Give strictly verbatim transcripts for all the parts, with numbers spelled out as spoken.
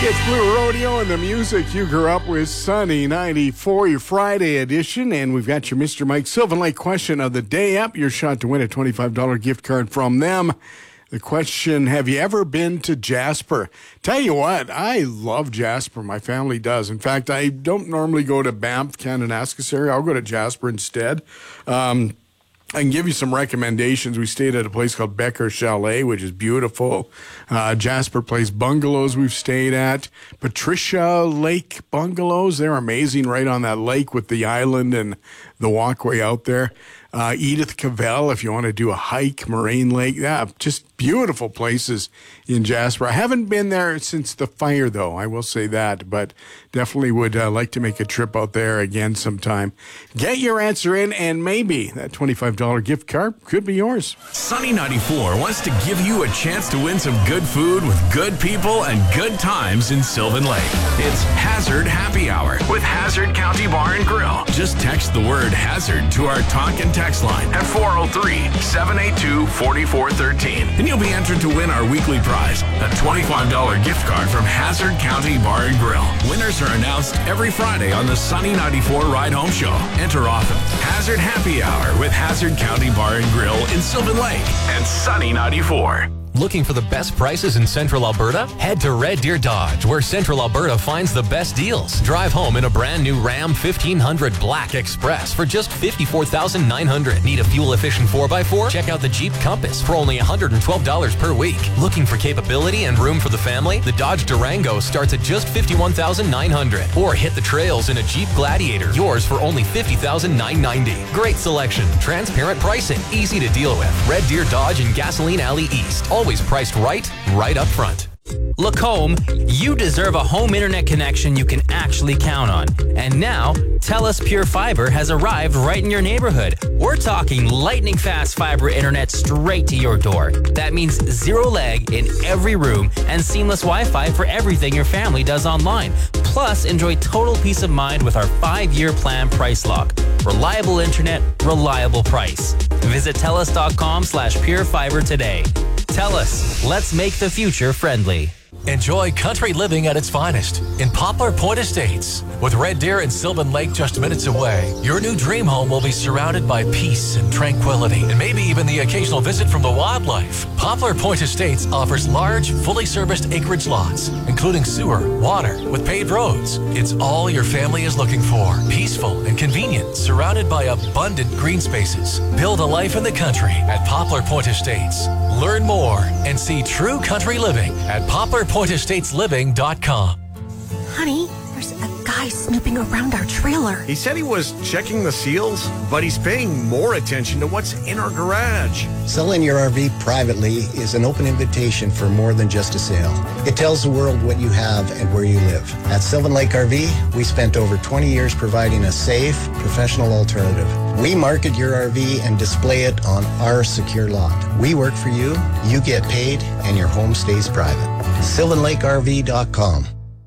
It's Blue Rodeo and the music you grew up with, Sunny ninety-four, your Friday edition, and we've got your Mister Mike Sylvan Lake question of the day up. Your shot to win a twenty-five dollars gift card from them. The question, have you ever been to Jasper? Tell you what, I love Jasper. My family does. In fact, I don't normally go to Banff, Kananaskis area. I'll go to Jasper instead. Um, I can give you some recommendations. We stayed at a place called Becker Chalet, which is beautiful. Uh, Jasper Place Bungalows we've stayed at. Patricia Lake Bungalows, they're amazing right on that lake with the island and the walkway out there. Uh, Edith Cavell, if you want to do a hike, Moraine Lake. Yeah, just beautiful places in Jasper. I haven't been there since the fire, though. I will say that, but definitely would uh, like to make a trip out there again sometime. Get your answer in, and maybe that twenty-five dollars gift card could be yours. Sunny ninety-four wants to give you a chance to win some good food with good people and good times in Sylvan Lake. It's Hazard Happy Hour with Hazard County Bar and Grill. Just text the word Hazard to our talk and text line at four oh three, seven eight two, four four one three, and you'll be entered to win our weekly prize, a twenty-five dollars gift card from Hazard County Bar and Grill. Winners are announced every Friday on the Sunny ninety-four Ride Home Show. Enter often. Hazard Happy Hour with Hazard County Bar and Grill in Sylvan Lake and Sunny ninety-four. Looking for the best prices in Central Alberta? Head to Red Deer Dodge, where Central Alberta finds the best deals. Drive home in a brand new Ram fifteen hundred Black Express for just fifty-four thousand nine hundred dollars. Need a fuel-efficient four by four? Check out the Jeep Compass for only one hundred twelve dollars per week. Looking for capability and room for the family? The Dodge Durango starts at just fifty-one thousand nine hundred dollars. Or hit the trails in a Jeep Gladiator, yours for only fifty thousand nine hundred ninety dollars. Great selection, transparent pricing, easy to deal with. Red Deer Dodge in Gasoline Alley East. Always priced right, right up front. Look home, you deserve a home internet connection you can actually count on. And now, TELUS Pure Fiber has arrived right in your neighborhood. We're talking lightning fast fiber internet straight to your door. That means zero lag in every room and seamless Wi-Fi for everything your family does online. Plus, enjoy total peace of mind with our five-year plan price lock. Reliable internet, reliable price. Visit TELUS.com slash Pure Fiber today. TELUS, let's make the future friendly. Enjoy country living at its finest in Poplar Point Estates. With Red Deer and Sylvan Lake just minutes away, your new dream home will be surrounded by peace and tranquility, and maybe even the occasional visit from the wildlife. Poplar Point Estates offers large, fully serviced acreage lots, including sewer, water, with paved roads. It's all your family is looking for. Peaceful and convenient, surrounded by abundant green spaces. Build a life in the country at Poplar Point Estates. Learn more and see true country living at poplar point estates living dot com. Honey, there's a guy snooping around our trailer. He said he was checking the seals, but he's paying more attention to what's in our garage. Selling your R V privately is an open invitation for more than just a sale. It tells the world what you have and where you live. At Sylvan Lake R V, we spent over twenty years providing a safe, professional alternative. We market your R V and display it on our secure lot. We work for you, you get paid, and your home stays private. Sylvan Lake R V dot com.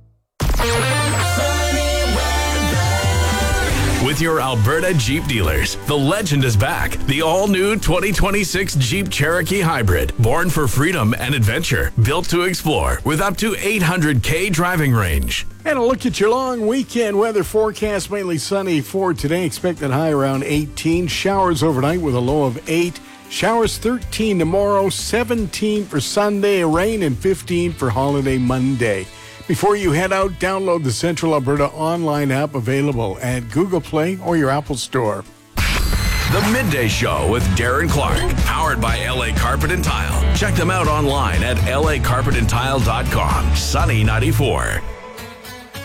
With your Alberta Jeep dealers, the legend is back. The all-new twenty twenty-six Jeep Cherokee Hybrid. Born for freedom and adventure. Built to explore with up to eight hundred K driving range. And a look at your long weekend weather forecast. Mainly sunny for today. Expected high around eighteen. Showers overnight with a low of eight. Showers thirteen tomorrow. seventeen for Sunday. Rain and fifteen for holiday Monday. Before you head out, download the Central Alberta online app available at Google Play or your Apple Store. The Midday Show with Darren Clark, powered by L A Carpet and Tile. Check them out online at L A carpet and tile dot com. Sunny ninety-four.